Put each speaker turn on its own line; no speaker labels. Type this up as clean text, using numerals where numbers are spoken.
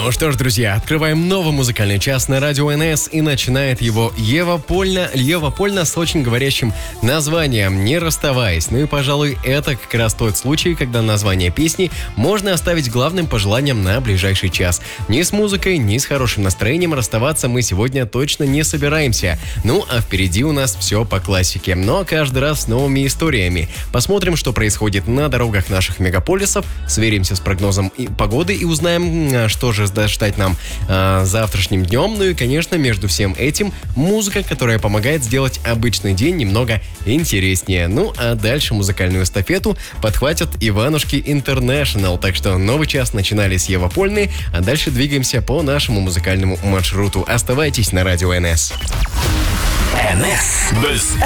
Ну что ж, друзья, открываем новый музыкальный час на радио НС, и начинает его Ева Польна с очень говорящим названием «Не расставаясь». Ну и, пожалуй, это как раз тот случай, когда название песни можно оставить главным пожеланием на ближайший час. Ни с музыкой, ни с хорошим настроением расставаться мы сегодня точно не собираемся. Ну, а впереди у нас все по классике, но каждый раз с новыми историями. Посмотрим, что происходит на дорогах наших мегаполисов, сверимся с прогнозом погоды и узнаем, что же ждать нам завтрашним днем. Ну и, конечно, между всем этим музыка, которая помогает сделать обычный день немного интереснее. Ну, а дальше музыкальную эстафету подхватят Иванушки International. Так что новый час начинали с Евы Польны, а дальше двигаемся по нашему музыкальному маршруту. Оставайтесь на радио НС.
НС.